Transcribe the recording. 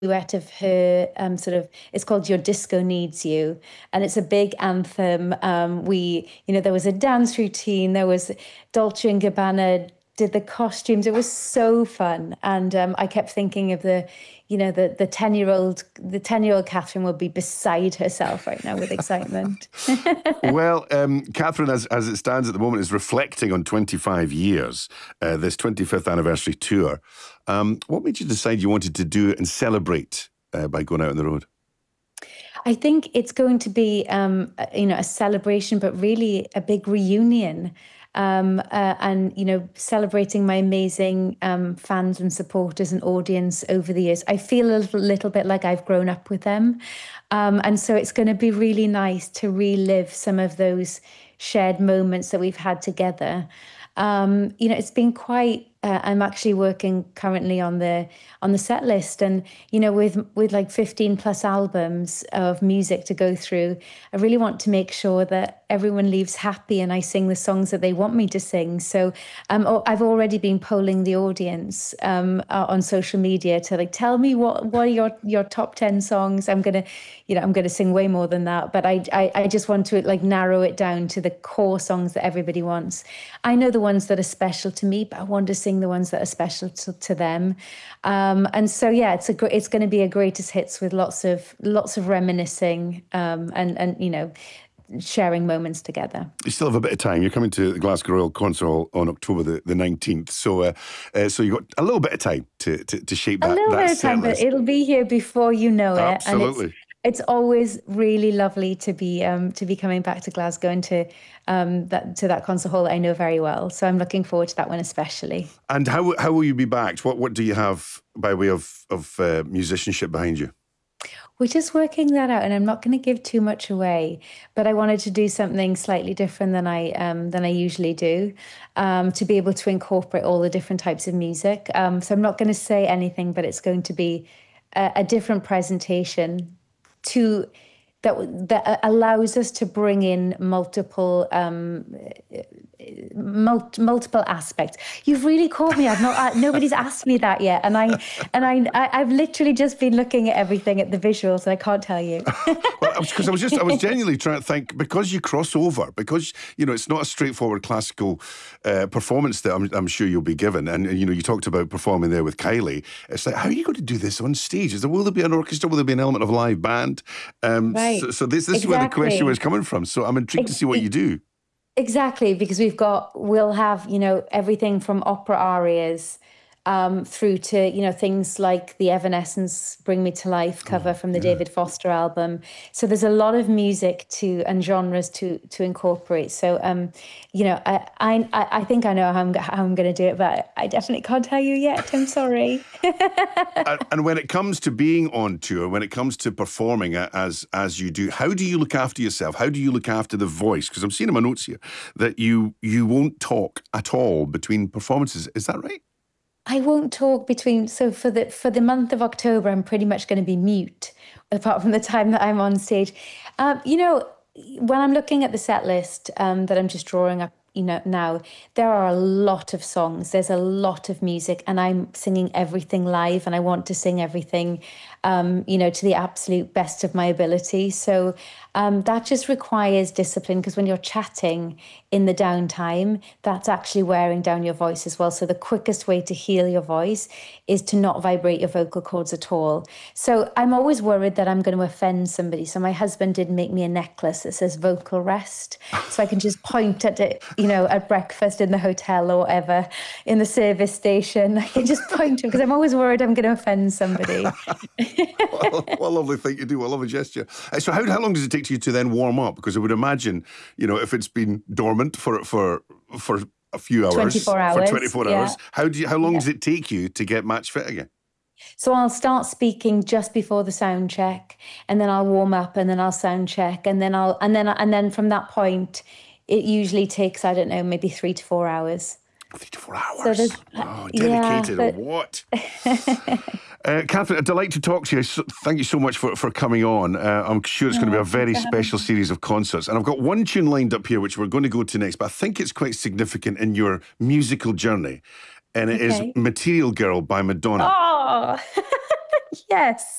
duet of her it's called Your Disco Needs You, and it's a big anthem. There was a dance routine, there was Dolce and Gabbana did the costumes. It was so fun, and I kept thinking of the 10-year old Catherine will be beside herself right now with excitement. Well, Catherine, as it stands at the moment, is reflecting on 25 years, this 25th anniversary tour. What made you decide you wanted to do it and celebrate by going out on the road? I think it's going to be, a celebration, but really a big reunion, and celebrating my amazing fans and supporters and audience over the years. I feel a little bit like I've grown up with them, and so it's going to be really nice to relive some of those shared moments that we've had together. It's been quite. I'm actually working currently on the set list, and with like 15 plus albums of music to go through, I really want to make sure that everyone leaves happy and I sing the songs that they want me to sing. So I've already been polling the audience on social media to tell me what are your top 10 songs. I'm gonna sing way more than that, but I just want to narrow it down to the core songs that everybody wants. I know the ones that are special to me, but I want to sing the ones that are special to them. And so yeah, it's going to be a greatest hits with lots of reminiscing, and sharing moments together. You still have a bit of time. You're coming to the Glasgow Royal Concert Hall on October the 19th. So you've got a little bit of time to shape that. A little bit of time, but it'll be here before you know it. Absolutely. And it's always really lovely to be coming back to Glasgow and to that concert hall that I know very well. So I'm looking forward to that one especially. And how will you be backed? What do you have by way of musicianship behind you? We're just working that out, and I'm not going to give too much away. But I wanted to do something slightly different than I usually do, to be able to incorporate all the different types of music. So I'm not going to say anything, but it's going to be a different presentation that allows us to bring in multiple aspects. You've really caught me. Nobody's asked me that yet, and I've literally just been looking at everything at the visuals, and I can't tell you. Well, because I was genuinely trying to think, because you cross over, because it's not a straightforward classical performance that I'm sure you'll be given, and you talked about performing there with Kylie. It's like, how are you going to do this on stage? Will there be an orchestra? Will there be an element of live band? Right. So this is where the question was coming from. So I'm intrigued to see what you do. Exactly, because we'll have, everything from opera arias through to, things like the Evanescence Bring Me to Life cover from the David Foster album. So there's a lot of music and genres to incorporate. So, I think I know how I'm going to do it, but I definitely can't tell you yet. I'm sorry. And when it comes to being on tour, when it comes to performing as you do, how do you look after yourself? How do you look after the voice? Because I'm seeing in my notes here that you won't talk at all between performances. Is that right? I won't talk between. So for the month of October, I'm pretty much going to be mute, apart from the time that I'm on stage. When I'm looking at the set list that I'm just drawing up, now there are a lot of songs. There's a lot of music, and I'm singing everything live, and I want to sing everything, to the absolute best of my ability. So that just requires discipline, because when you're chatting in the downtime, that's actually wearing down your voice as well. So the quickest way to heal your voice is to not vibrate your vocal cords at all. So I'm always worried that I'm going to offend somebody. So my husband did make me a necklace that says vocal rest. So I can just point at it, at breakfast in the hotel or whatever, in the service station. I can just point to it, because I'm always worried I'm going to offend somebody. What a lovely thing to do. What a lovely gesture. So how long does it take you to then warm up? Because I would imagine, if it's been dormant for a few hours, 24 hours. For 24 hours, how long does it take you to get match fit again? So I'll start speaking just before the sound check, and then I'll warm up, and then I'll sound check, and then from that point, it usually takes, I don't know, maybe 3 to 4 hours. 3 to 4 hours. So dedicated or what? Catherine, a delight to talk to you. Thank you so much for coming on. I'm sure it's going to be a very special series of concerts. And I've got one tune lined up here, which we're going to go to next, but I think it's quite significant in your musical journey. And it is Material Girl by Madonna. Oh, yes.